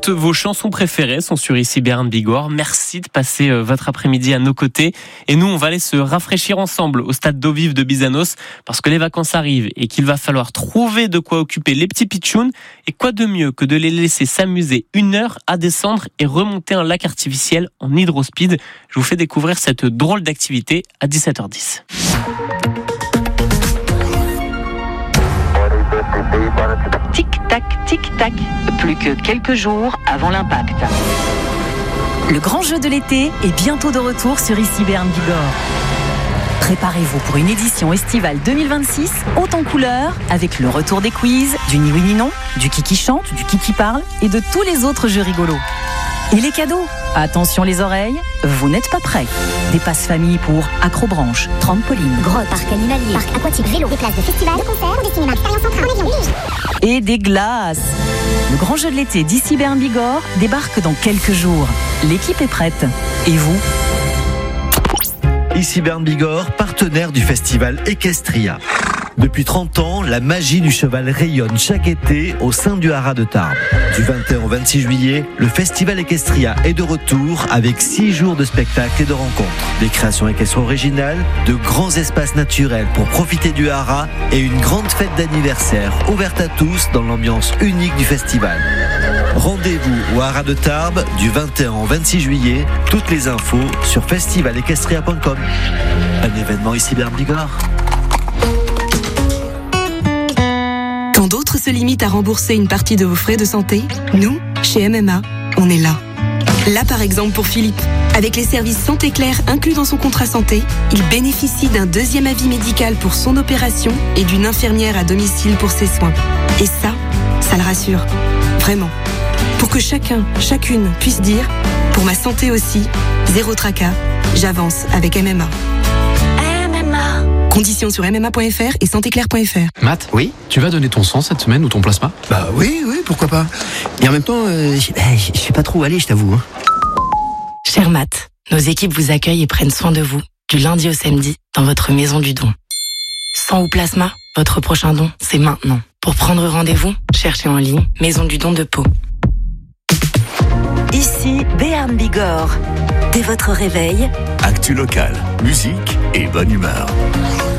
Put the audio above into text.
Toutes vos chansons préférées sont sur Ici Béarn Bigorre. Merci de passer votre après-midi à nos côtés. Et nous, on va aller se rafraîchir ensemble au stade d'eau vive de Bizanos parce que les vacances arrivent et qu'il va falloir trouver de quoi occuper les petits pitchouns. Et quoi de mieux que de les laisser s'amuser 1 heure à descendre et remonter un lac artificiel en hydrospeed. Je vous fais découvrir cette drôle d'activité à 17h10. Tic-tac, tic-tac, plus que quelques jours avant l'impact. Le grand jeu de l'été est bientôt de retour sur Ici Béarn Bigorre. Préparez-vous pour une édition estivale 2026 haute en couleurs avec le retour des quiz, du ni oui ni non, du qui chante, du qui parle et de tous les autres jeux rigolos. Et les cadeaux? Attention les oreilles, vous n'êtes pas prêts. Des passes famille pour acrobranche, trampoline, grotte, parc animalier, parc aquatique, vélo, des places de festival, de concert ou des cinémas, expérience en train, en avion, et des glaces. Le grand jeu de l'été d'Ici Béarn Bigorre débarque dans quelques jours. L'équipe est prête. Et vous? Ici Béarn Bigorre, partenaire du festival Equestria. Depuis 30 ans, la magie du cheval rayonne chaque été au sein du Haras de Tarbes. Du 21 au 26 juillet, le festival Equestria est de retour avec 6 jours de spectacles et de rencontres. Des créations équestres originales, de grands espaces naturels pour profiter du Haras et une grande fête d'anniversaire ouverte à tous dans l'ambiance unique du festival. Rendez-vous au Haras de Tarbes du 21 au 26 juillet. Toutes les infos sur festivalequestria.com. Un événement Ici Béarn Bigorre. Quand d'autres se limitent à rembourser une partie de vos frais de santé, nous, chez MMA, on est là. Là, par exemple, pour Philippe. Avec les services Santé Claire inclus dans son contrat santé, il bénéficie d'un 2e avis médical pour son opération et d'une infirmière à domicile pour ses soins. Et ça le rassure. Vraiment. Pour que chacun, chacune puisse dire « Pour ma santé aussi, zéro tracas, j'avance avec MMA ». Conditions sur mma.fr et santéclair.fr. Matt, oui, tu vas donner ton sang cette semaine ou ton plasma? Bah oui, pourquoi pas. Et en même temps, je sais pas trop où aller, je t'avoue. Cher Matt, nos équipes vous accueillent et prennent soin de vous, du lundi au samedi, dans votre maison du don. Sang ou plasma, votre prochain don, c'est maintenant. Pour prendre rendez-vous, cherchez en ligne Maison du don de Pau. Ici Béarn Bigorre. Dès votre réveil, actu local, musique et bonne humeur.